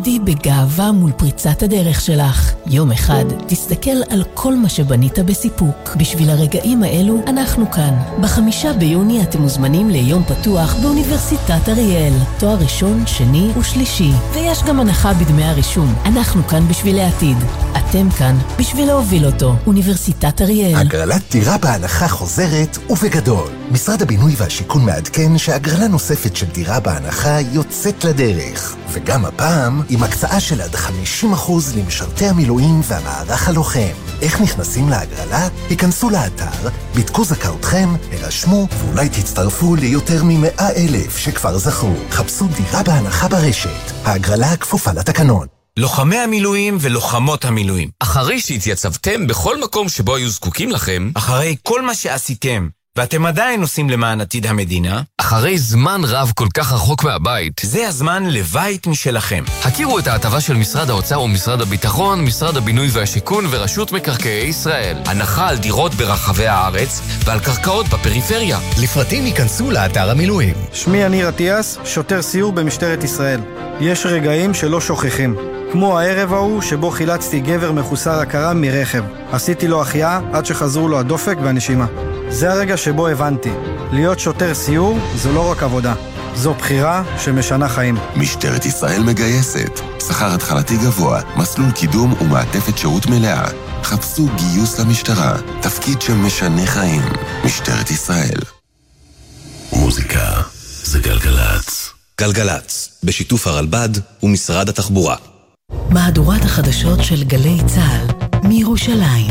די בגאווה מול פריצת הדרך שלך. יום אחד תסתכל על כל מה שבנית בסיפוק. בשביל הרגעים האלו אנחנו כאן. ב5 ביוני אתם מוזמנים ליום פתוח באוניברסיטת אריאל. תואר ראשון, שני ושלישי. ויש גם הנחה בדמי הרישום. אנחנו כאן בשביל העתיד. אתם כאן בשביל להוביל אותו. אוניברסיטת אריאל. הגרלת דירה בהנחה חוזרת ובגדול. משרד הבינוי והשיכון מעדכן שהגרלה נוספת של דירה בהנחה יוצאת לדרך. וגם הפעם עם הקצאה של עד 50% למשרתי המילואים והמערך הלוחם. איך נכנסים להגרלה? היכנסו לאתר, בדקו זכאותכם, הרשמו ואולי תצטרפו ליותר מ100,000 שכבר זכו. חפשו דירה בהנחה ברשת. ההגרלה כפופה לתקנון. לוחמי המילואים ולוחמות המילואים, אחרי שהתייצבתם בכל מקום שבו היו זקוקים לכם, אחרי כל מה שעשיתם ואתם עדיין עושים למען עתיד המדינה, אחרי זמן רב כל כך רחוק מהבית, זה הזמן לבית משלכם. הכירו את ההטבה של משרד האוצר ומשרד הביטחון, משרד הבינוי והשיכון ורשות מקרקעי ישראל. הנחה על דירות ברחבי הארץ ועל קרקעות בפריפריה. לפרטים ייכנסו לאתר המילואים. שמי יניר עטיאס, שוטר סיור במשטרת ישראל. יש רגעים שלא שוכחים. כמו הערב ההוא שבו חילצתי גבר מחוסר הכרה מרכב. עשיתי לו החייאה עד שחזרו לו הדופק והנשימה. זה הרגע שבו הבנתי. להיות שוטר סיור זו לא רק עבודה. זו בחירה שמשנה חיים. משטרת ישראל מגייסת. שכר התחלתי גבוה, מסלול קידום ומעטפת שירות מלאה. חפשו גיוס למשטרה. תפקיד שמשנה חיים. משטרת ישראל. מוזיקה זה גלגלץ. גלגלץ, בשיתוף הרלב"ד ומשרד התחבורה. מהדורת החדשות של גלי צה"ל מירושלים.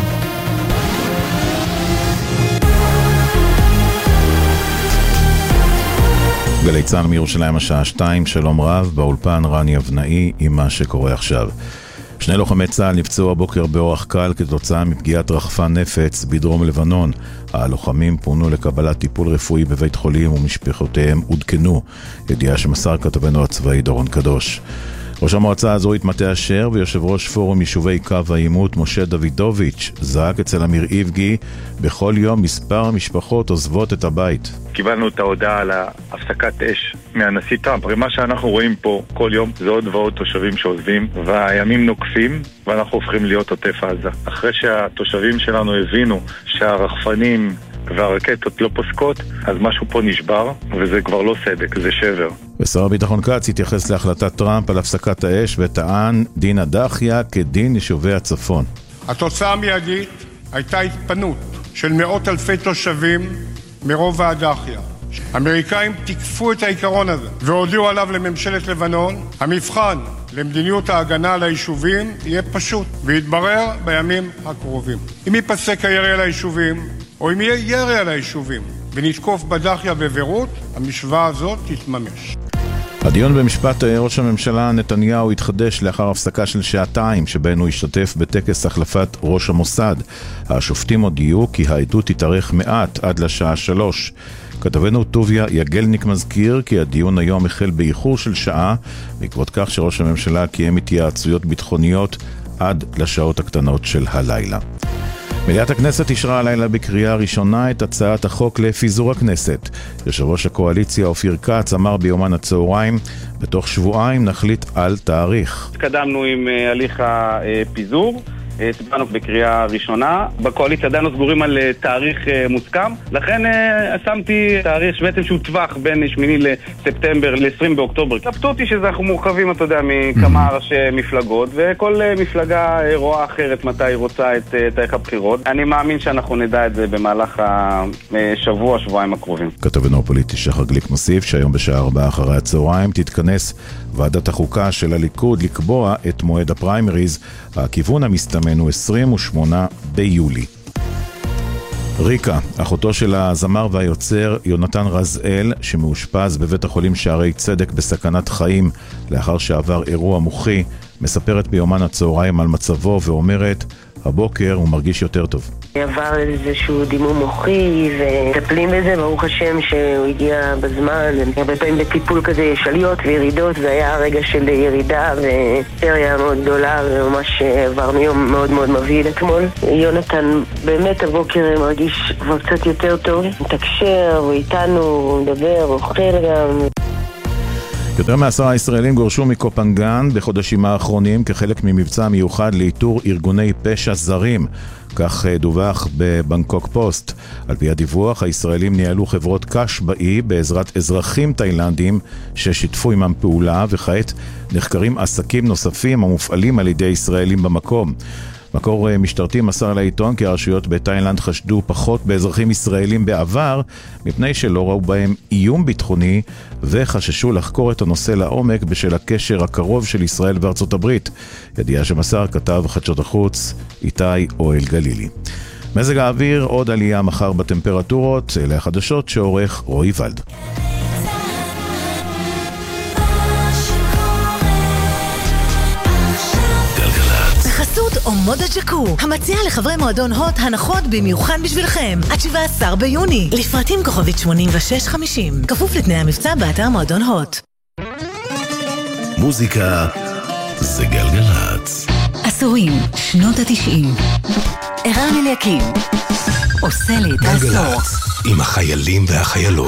גלי צה"ל מירושלים השעה 2, שלום רב, באולפן רני אבנאי עם מה שקורה עכשיו. 2 לוחמי צה"ל נפצעו הבוקר באורח קל כתוצאה מפגיעת רחפן נפץ בדרום לבנון. הלוחמים פונו לקבלת טיפול רפואי בבית חולים ומשפחותיהם עודכנו. ידיעה שמסר כתבנו הצבאי דורון קדוש. ראש המועצה האזורית מטה אשר ויושב ראש פורום יישובי קו העימות משה דוידוביץ' זעק אצל אמיר איבגי, בכל יום מספר המשפחות עוזבות את הבית. קיבלנו את ההודעה על הפסקת אש מהנשיא טראמפ. הרי מה שאנחנו רואים פה כל יום זה עוד ועוד תושבים שעוזבים והימים נוקפים ואנחנו הופכים להיות עוטף עזה. אחרי שהתושבים שלנו הבינו שהרחפנים והרקטות לא פוסקות, אז משהו פה נשבר, וזה כבר לא סדק, זה שבר. ושר הביטחון כץ התייחס להחלטת טראמפ על הפסקת האש וטען דין הדחיה כדין יישובי הצפון. התוצאה המיידית הייתה התפנות של מאות אלפי תושבים מרוב הדחיה. האמריקאים תקפו את העיקרון הזה והודיעו עליו לממשלת לבנון. המבחן למדיניות ההגנה על היישובים יהיה פשוט ויתברר בימים הקרובים. אם ייפסק הירי על היישובים או אם יהיה ירי על היישובים ונתקוף בדחיה בבירות, המשוואה הזאת תתממש. הדיון במשפט ראש הממשלה נתניהו התחדש לאחר הפסקה של 2 שעות שבהן הוא השתתף בטקס החלפת ראש המוסד. השופטים הודיעו כי העדות תתארך מעט עד לשעה 3. כתבנו טוביה יגלניק מזכיר כי הדיון היום החל באיחור של שעה בעקבות כך שראש הממשלה קיים התייעצויות ביטחוניות עד לשעות הקטנות של הלילה. מליאת הכנסת אישרה הלילה בקריאה ראשונה את הצעת החוק לפיזור הכנסת. יושב ראש הקואליציה אופיר כץ אמר ביומן הצהריים, בתוך שבועיים נחליט על תאריך. התקדמנו עם הליך הפיזור, הצבענו בקריאה ראשונה. בקואליציה עדיין לא סגורים על תאריך מוסכם, לכן שמתי תאריך שבעצם שהוא טווח בין 8 לספטמבר ל-20 באוקטובר. התלבטות היא שאנחנו מורחבים, אתה יודע, מכמה ראשי מפלגות, וכל מפלגה רואה אחרת מתי היא רוצה את תאריך הבחירות. אני מאמין שאנחנו נדע את זה במהלך השבוע-שבועיים הקרובים. כתבנו הפוליטי שחר גליק מוסיף שהיום בשעה 4 אחרי הצהריים תתכנס ועדת החוקה של הליכוד לקבוע את מועד הפריימריז. הכיוון המסתמן הוא 28 ביולי. ריקה, אחותו של הזמר והיוצר יונתן רזאל, שמאושפז בבית החולים שערי צדק בסכנת חיים לאחר שעבר אירוע מוחי, מספרת ביומן הצהריים על מצבו ואומרת, הבוקר הוא מרגיש יותר טוב. עבר איזשהו דימום מוחי וטפלים בזה, ברוך השם שהוא הגיע בזמן. הרבה פעמים בטיפול כזה יש עליות וירידות, זה היה רגע של ירידה וסריה מאוד גדולה וממש עברנו יום מאוד מאוד מבהיל אתמול. יונתן באמת הבוקר מרגיש כבר קצת יותר טוב, מתקשר, הוא איתנו, הוא מדבר, הוא אוכל גם. יותר מ10 ישראלים גורשו מקופנגן בחודשים האחרונים כחלק ממבצע מיוחד לאיתור ארגוני פשע זרים. כך דווח בבנקוק פוסט. על פי הדיווח, הישראלים ניהלו חברות קש באי בעזרת אזרחים תאילנדים ששיתפו עמם פעולה, וכעת נחקרים עסקים נוספים המופעלים על ידי ישראלים במקום. מקור משטרתי מסר לעיתון כי הרשויות בתאילנד חשדו פחות באזרחים ישראלים בעבר, מפני שלא ראו בהם איום ביטחוני, וחששו לחקור את הנושא לעומק בשל הקשר הקרוב של ישראל וארצות הברית. ידיעה שמסר כתב חדשות החוץ איתי אוהל גלילי. מזג האוויר, עוד עלייה מחר בטמפרטורות, אלה החדשות שעורך רועי ולד. עומוד הג'קו, המציע לחברי מועדון הוט הנחות במיוחד בשבילכם עד 17 ביוני, לפרטים כוכבית 8650, כפוף לתנאי המבצע באתר מועדון הוט. מוזיקה זה גלגלץ. עשורים, שנות ה-90. ערן אליקים עושה לי את העשור. גלגלץ, עם החיילים והחיילות.